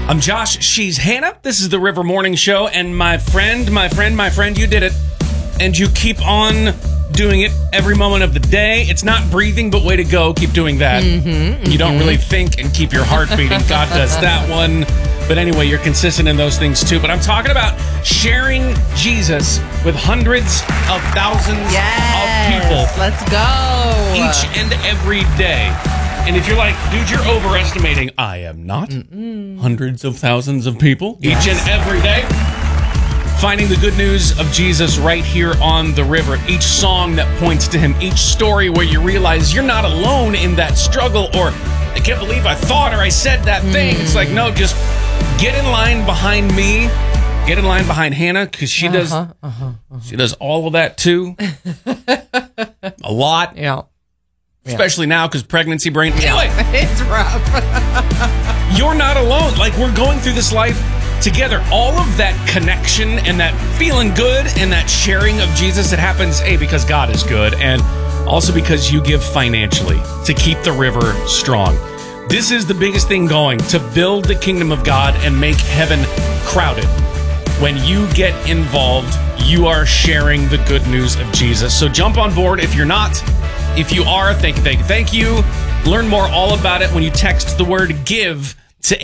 I'm Josh. She's Hannah. This is the River Morning Show. And my friend, you did it. And you keep on doing it every moment of the day. It's not breathing, but way to go. Keep doing that. You don't really think and keep your heart beating. God does that one. But anyway, you're consistent in those things too. But I'm talking about sharing Jesus with hundreds of thousands of people. Let's go. Each and every day. And if you're like, dude, you're overestimating. I am not. Hundreds of thousands of people each and every day. Finding the good news of Jesus right here on the river. Each song that points to him. Each story where you realize you're not alone in that struggle. Or, I can't believe I thought or I said that thing. It's like, no, just get in line behind me. Get in line behind Hannah, because she does she does all of that too. A lot. Yeah. Especially now, because pregnancy brain. Anyway, It's rough. you're not alone. Like, we're going through this life together. All of that connection and that feeling good and that sharing of Jesus, it happens, A, because God is good, and also because you give financially to keep the river strong. This is the biggest thing going, to build the kingdom of God and make heaven crowded. When you get involved, you are sharing the good news of Jesus. So jump on board if you're not. If you are, thank you. Learn more all about it when you text the word GIVE to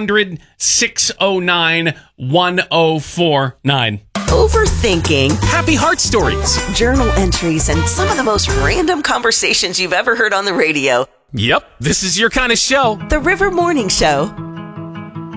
800-609-1049. Overthinking, Happy heart stories. journal entries, and some of the most random conversations you've ever heard on the radio. Yep, this is your kind of show. The River Morning Show.